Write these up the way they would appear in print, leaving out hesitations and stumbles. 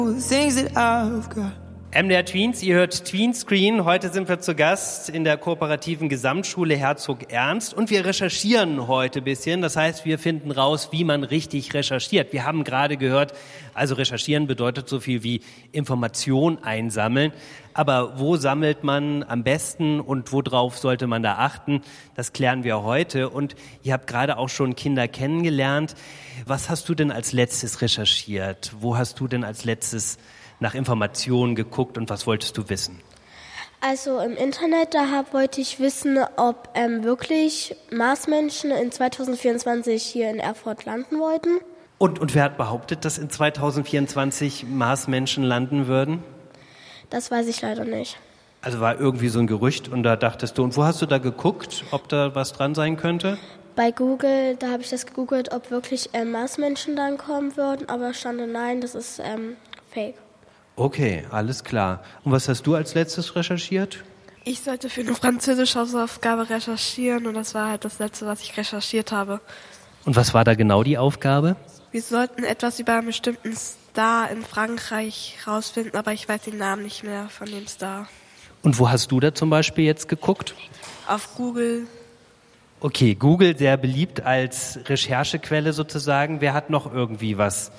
MDR Tweens, ihr hört Tweenscreen. Heute sind wir zu Gast in der kooperativen Gesamtschule Herzog Ernst und wir recherchieren heute ein bisschen. Das heißt, wir finden raus, wie man richtig recherchiert. Wir haben gerade gehört, also recherchieren bedeutet so viel wie Information einsammeln. Aber wo sammelt man am besten und worauf sollte man da achten? Das klären wir heute. Und ihr habt gerade auch schon Kinder kennengelernt. Was hast du denn als letztes recherchiert? Wo hast du denn als letztes nach Informationen geguckt und was wolltest du wissen? Also im Internet, wollte ich wissen, ob wirklich Marsmenschen in 2024 hier in Erfurt landen wollten. Und wer hat behauptet, dass in 2024 Marsmenschen landen würden? Das weiß ich leider nicht. Also war irgendwie so ein Gerücht und da dachtest du, und wo hast du da geguckt, ob da was dran sein könnte? Bei Google, da habe ich das gegoogelt, ob wirklich Marsmenschen dann kommen würden, aber stand nein, das ist fake. Okay, alles klar. Und was hast du als letztes recherchiert? Ich sollte für eine französische Hausaufgabe recherchieren und das war halt das Letzte, was ich recherchiert habe. Und was war da genau die Aufgabe? Wir sollten etwas über einen bestimmten Star in Frankreich rausfinden, aber ich weiß den Namen nicht mehr von dem Star. Und wo hast du da zum Beispiel jetzt geguckt? Auf Google. Okay, Google sehr beliebt als Recherchequelle sozusagen. Wer hat noch irgendwie was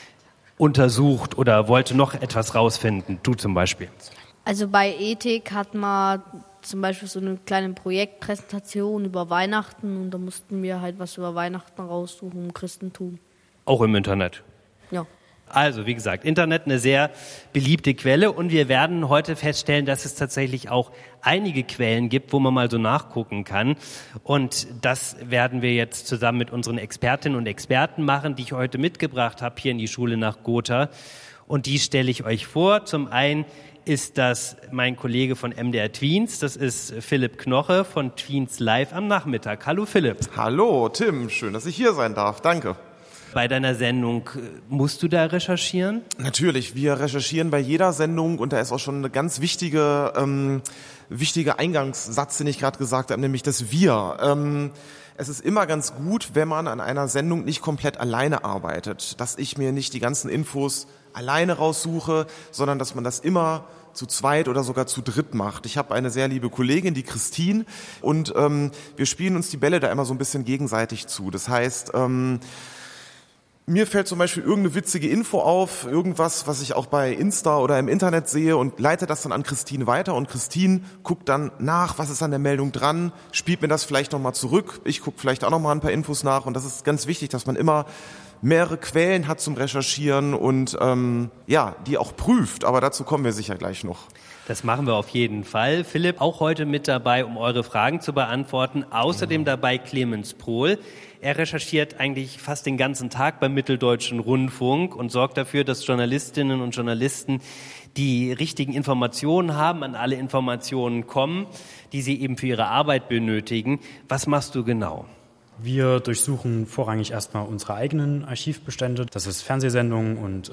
untersucht oder wollte noch etwas rausfinden? Du zum Beispiel. Also bei Ethik hat man zum Beispiel so eine kleine Projektpräsentation über Weihnachten und da mussten wir halt was über Weihnachten raussuchen im Christentum. Auch im Internet? Ja. Also, wie gesagt, Internet eine sehr beliebte Quelle und wir werden heute feststellen, dass es tatsächlich auch einige Quellen gibt, wo man mal so nachgucken kann. Und das werden wir jetzt zusammen mit unseren Expertinnen und Experten machen, die ich heute mitgebracht habe hier in die Schule nach Gotha. Und die stelle ich euch vor. Zum einen ist das mein Kollege von MDR Tweens, das ist Philipp Knoche von Tweens Live am Nachmittag. Hallo Philipp. Hallo Tim, schön, dass ich hier sein darf. Danke. Bei deiner Sendung musst du da recherchieren? Natürlich, wir recherchieren bei jeder Sendung und da ist auch schon eine ganz wichtige Eingangssatz, den ich gerade gesagt habe, nämlich das Wir. Es ist immer ganz gut, wenn man an einer Sendung nicht komplett alleine arbeitet, dass ich mir nicht die ganzen Infos alleine raussuche, sondern dass man das immer zu zweit oder sogar zu dritt macht. Ich habe eine sehr liebe Kollegin, die Christine, und wir spielen uns die Bälle da immer so ein bisschen gegenseitig zu. Das heißt, mir fällt zum Beispiel irgendeine witzige Info auf, irgendwas, was ich auch bei Insta oder im Internet sehe und leite das dann an Christine weiter und Christine guckt dann nach, was ist an der Meldung dran, spielt mir das vielleicht nochmal zurück, ich gucke vielleicht auch nochmal ein paar Infos nach und das ist ganz wichtig, dass man immer mehrere Quellen hat zum Recherchieren und die auch prüft, aber dazu kommen wir sicher gleich noch. Das machen wir auf jeden Fall. Philipp, auch heute mit dabei, um eure Fragen zu beantworten. Außerdem dabei Clemens Pohl. Er recherchiert eigentlich fast den ganzen Tag beim Mitteldeutschen Rundfunk und sorgt dafür, dass Journalistinnen und Journalisten die richtigen Informationen haben, an alle Informationen kommen, die sie eben für ihre Arbeit benötigen. Was machst du genau? Wir durchsuchen vorrangig erstmal unsere eigenen Archivbestände, dass es Fernsehsendungen und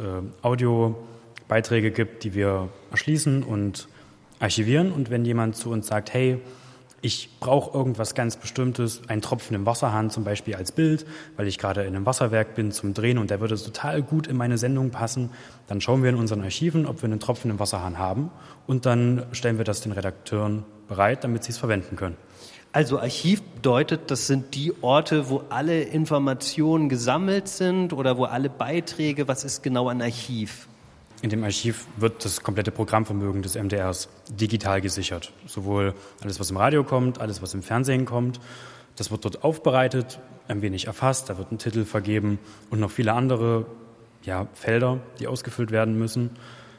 Audiobeiträge gibt, die wir erschließen und archivieren. Und wenn jemand zu uns sagt, hey, ich brauche irgendwas ganz Bestimmtes, einen Tropfen im Wasserhahn zum Beispiel als Bild, weil ich gerade in einem Wasserwerk bin zum Drehen und der würde total gut in meine Sendung passen, dann schauen wir in unseren Archiven, ob wir einen Tropfen im Wasserhahn haben und dann stellen wir das den Redakteuren bereit, damit sie es verwenden können. Also Archiv bedeutet, das sind die Orte, wo alle Informationen gesammelt sind oder wo alle Beiträge, was ist genau ein Archiv? In dem Archiv wird das komplette Programmvermögen des MDRs digital gesichert. Sowohl alles, was im Radio kommt, alles, was im Fernsehen kommt. Das wird dort aufbereitet, ein wenig erfasst, da wird ein Titel vergeben und noch viele andere Felder, die ausgefüllt werden müssen,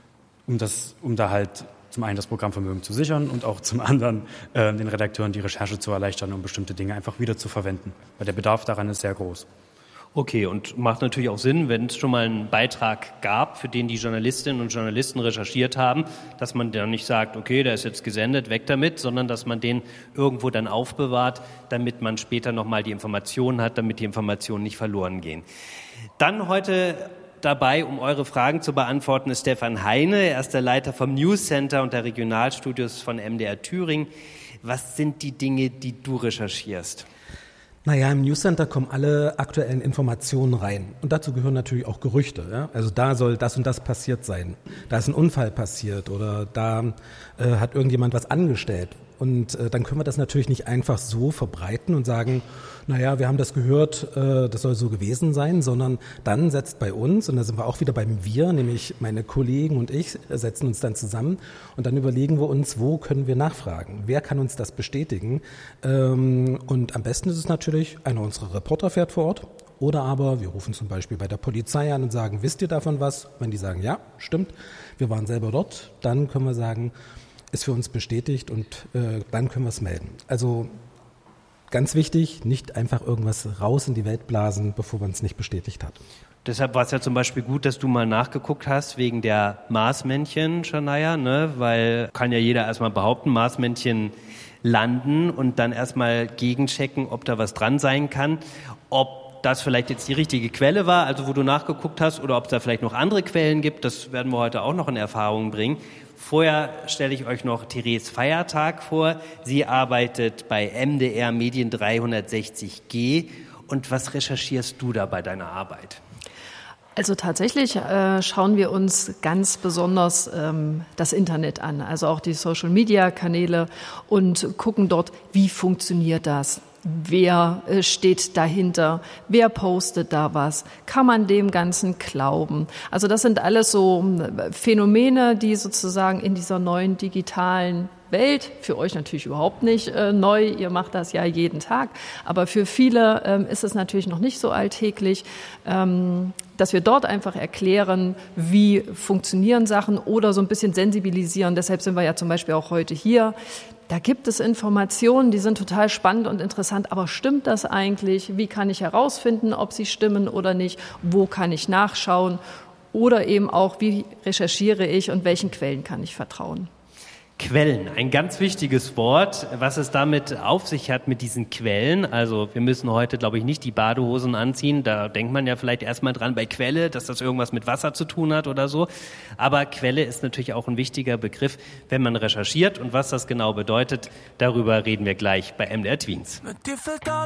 um da halt zum einen das Programmvermögen zu sichern und auch zum anderen den Redakteuren die Recherche zu erleichtern, um bestimmte Dinge einfach wieder zu verwenden. Weil der Bedarf daran ist sehr groß. Okay, und macht natürlich auch Sinn, wenn es schon mal einen Beitrag gab, für den die Journalistinnen und Journalisten recherchiert haben, dass man dann nicht sagt, okay, der ist jetzt gesendet, weg damit, sondern dass man den irgendwo dann aufbewahrt, damit man später nochmal die Informationen hat, damit die Informationen nicht verloren gehen. Dann heute dabei, um eure Fragen zu beantworten, ist Stefan Heine. Er ist der Leiter vom News Center und der Regionalstudios von MDR Thüringen. Was sind die Dinge, die du recherchierst? Naja, im Newscenter kommen alle aktuellen Informationen rein. Und dazu gehören natürlich auch Gerüchte. Ja? Also da soll das und das passiert sein. Da ist ein Unfall passiert oder da hat irgendjemand was angestellt. Und dann können wir das natürlich nicht einfach so verbreiten und sagen, naja, wir haben das gehört, das soll so gewesen sein, sondern dann setzt bei uns, und da sind wir auch wieder beim Wir, nämlich meine Kollegen und ich setzen uns dann zusammen und dann überlegen wir uns, wo können wir nachfragen? Wer kann uns das bestätigen? Und am besten ist es natürlich, einer unserer Reporter fährt vor Ort. Oder aber wir rufen zum Beispiel bei der Polizei an und sagen, wisst ihr davon was? Wenn die sagen, ja, stimmt, wir waren selber dort, dann können wir sagen, ist für uns bestätigt und dann können wir es melden. Also ganz wichtig, nicht einfach irgendwas raus in die Welt blasen, bevor man es nicht bestätigt hat. Deshalb war es ja zum Beispiel gut, dass du mal nachgeguckt hast wegen der Marsmännchen, Shania, ne? Weil kann ja jeder erstmal behaupten, Marsmännchen landen und dann erstmal gegenchecken, ob da was dran sein kann, ob das vielleicht jetzt die richtige Quelle war, also wo du nachgeguckt hast, oder ob es da vielleicht noch andere Quellen gibt, das werden wir heute auch noch in Erfahrung bringen. Vorher stelle ich euch noch Therese Feiertag vor. Sie arbeitet bei MDR Medien 360G. Und was recherchierst du da bei deiner Arbeit? Also tatsächlich schauen wir uns ganz besonders das Internet an, also auch die Social-Media-Kanäle und gucken dort, wie funktioniert das? Wer steht dahinter? Wer postet da was? Kann man dem Ganzen glauben? Also das sind alles so Phänomene, die sozusagen in dieser neuen digitalen Welt, für euch natürlich überhaupt nicht neu, ihr macht das ja jeden Tag, aber für viele ist es natürlich noch nicht so alltäglich, dass wir dort einfach erklären, wie funktionieren Sachen oder so ein bisschen sensibilisieren. Deshalb sind wir ja zum Beispiel auch heute hier. Da gibt es Informationen, die sind total spannend und interessant, aber stimmt das eigentlich? Wie kann ich herausfinden, ob sie stimmen oder nicht? Wo kann ich nachschauen? Oder eben auch, wie recherchiere ich und welchen Quellen kann ich vertrauen? Quellen, ein ganz wichtiges Wort, was es damit auf sich hat mit diesen Quellen. Also wir müssen heute, glaube ich, nicht die Badehosen anziehen. Da denkt man ja vielleicht erstmal dran bei Quelle, dass das irgendwas mit Wasser zu tun hat oder so. Aber Quelle ist natürlich auch ein wichtiger Begriff, wenn man recherchiert. Und was das genau bedeutet, darüber reden wir gleich bei MDR Tweens.